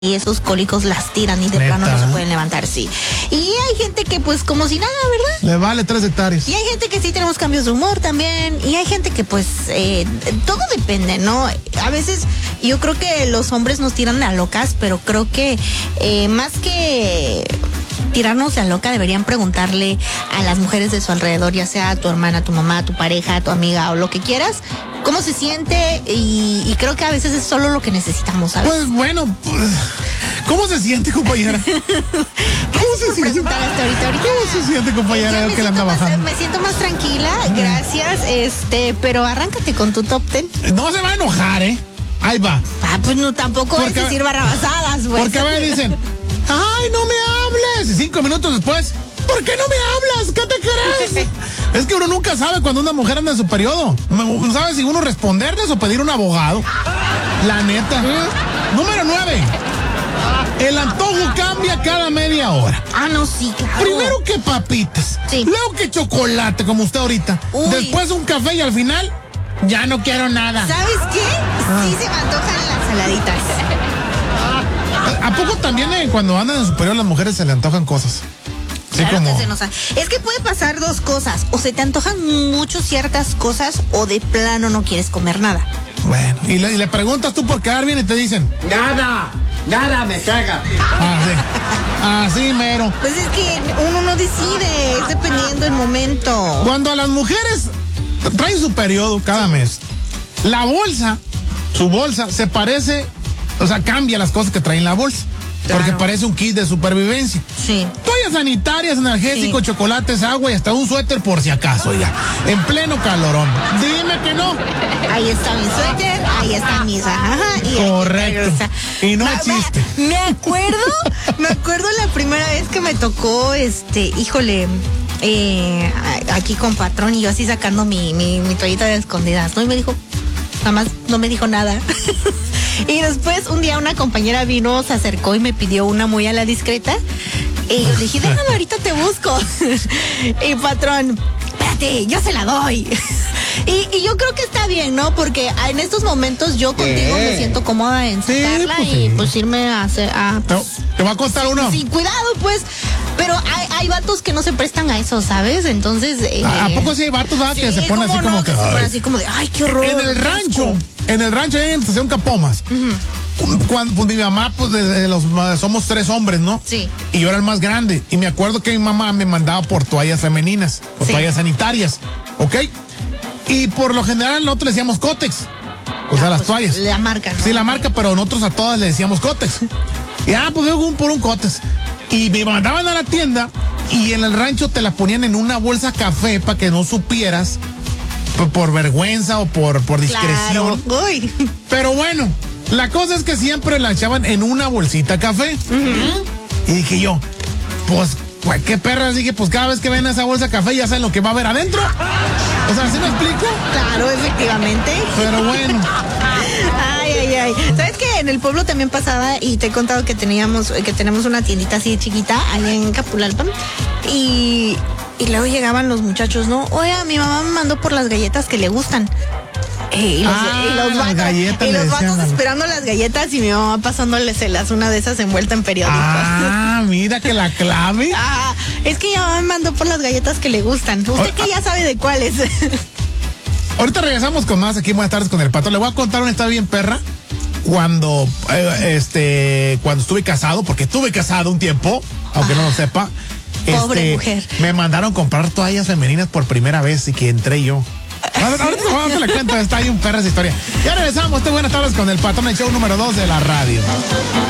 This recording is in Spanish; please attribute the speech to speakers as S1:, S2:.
S1: y esos cólicos las tiran y de plano no se pueden levantar, sí. Y hay gente que pues como si nada, ¿verdad?
S2: Le vale 3 hectáreas.
S1: Y hay gente que sí tenemos cambios de humor también, y hay gente que pues todo depende, ¿no? A veces yo creo que los hombres nos tiran a locas, pero creo que más que tirarnos a loca deberían preguntarle a las mujeres de su alrededor, ya sea a tu hermana, tu mamá, tu pareja, tu amiga o lo que quieras, cómo se siente, y creo que a veces es solo lo que necesitamos, ¿sabes?
S2: Pues bueno, ¿cómo se siente, compañera? ¿Cómo se siente? ¿Cómo se siente, compañera? Que le anda bajando.
S1: Me siento más tranquila, gracias, pero arráncate con tu top 10.
S2: No se va a enojar, ¿eh? Ahí va.
S1: Pues no, tampoco es decir barrabasadas, güey.
S2: Porque a ver, dicen, ¡ay, no me hables! Y 5 minutos después, ¿por qué no me hablas? ¿Qué te crees? Es que uno nunca sabe cuando una mujer anda en su periodo. No sabe si uno responderles o pedir un abogado. La neta. Número 9. El antojo cambia cada media hora.
S1: Ah, no, sí, claro.
S2: Primero que papitas. Sí. Luego que chocolate, como usted ahorita. Uy. Después un café y al final, ya no quiero nada.
S1: ¿Sabes qué? Sí se me antojan las saladitas.
S2: ¿A poco también cuando andan en su periodo las mujeres se le antojan cosas? Sí,
S1: claro,
S2: como...
S1: Es que puede pasar dos cosas. O se te antojan mucho ciertas cosas o de plano no quieres comer nada.
S2: Bueno, y le preguntas tú por quedar bien y te dicen...
S3: Nada me caga.
S2: Así mero.
S1: Pues es que uno no decide, es dependiendo del momento.
S2: Cuando a las mujeres traen su periodo cada mes, la bolsa, su bolsa, se parece, o sea, cambia las cosas que traen la bolsa. Claro. Porque parece un kit de supervivencia.
S1: Sí.
S2: Toallas sanitarias, energéticos, sí, chocolates, agua y hasta un suéter por si acaso, ya. En pleno calorón. Dime que no.
S1: Ahí está mi suéter, ahí está mi
S2: correcto. Y no es chiste.
S1: Me acuerdo la primera vez que me tocó, híjole, aquí con patrón y yo así sacando mi toallita de escondidas, ¿no? Y me dijo, nada más no me dijo nada. Y después un día una compañera vino, se acercó y me pidió una muy a la discreta. Y yo le dije, déjame, ahorita te busco. Y patrón, espérate, yo se la doy. Y yo creo que está bien, ¿no? Porque en estos momentos yo contigo me siento cómoda en sacarla, sí, pues, y pues irme a hacer...
S2: ¿Te va a costar uno?
S1: Sin cuidado, pues. Pero hay vatos que no se prestan a eso, ¿sabes? Entonces...
S2: ¿A poco sí hay vatos sí, que se ponen así como que...
S1: así como de, ay, qué horror.
S2: En el rancho hay en Estación Capomas. Cuando pues, mi mamá, pues somos 3 hombres, ¿no?
S1: Sí.
S2: Y yo era el más grande. Y me acuerdo que mi mamá me mandaba por toallas femeninas, por toallas sanitarias, ¿ok? Y por lo general nosotros le decíamos Kotex. O sea, las toallas.
S1: La marca, ¿no?
S2: Sí, la marca, pero nosotros a todas le decíamos Kotex. Y pues yo por un Kotex. Y me mandaban a la tienda y en el rancho te la ponían en una bolsa café para que no supieras por vergüenza o por discreción.
S1: Claro. Uy.
S2: Pero bueno, la cosa es que siempre la echaban en una bolsita café. Y dije yo, pues, qué perras. Dije, pues cada vez que ven esa bolsa café ya saben lo que va a haber adentro. O sea, ¿sí me explico?
S1: Claro, efectivamente.
S2: Pero bueno.
S1: Ay. ¿Sabes qué? En el pueblo también pasaba, y te he contado que tenemos una tiendita así chiquita allá en Capulalpan. Y luego llegaban los muchachos, ¿no? Oye, mi mamá me mandó por las galletas que le gustan. Y los vatos esperando las galletas y mi mamá pasándoles una de esas envuelta en periódico.
S2: Mira que la clave.
S1: Es que mi mamá me mandó por las galletas que le gustan. Usted que ya sabe de cuáles.
S2: Ahorita regresamos con más aquí. Buenas tardes con el Pato. Le voy a contar una historia bien perra. Cuando estuve casado, porque estuve casado un tiempo, aunque no lo sepa.
S1: Pobre mujer.
S2: Me mandaron comprar toallas femeninas por primera vez y que entré yo. Ahorita vamos a la cuenta, está ahí un perra esa historia. Ya regresamos, buenas tardes con el Patrón, el show número 2 de la radio.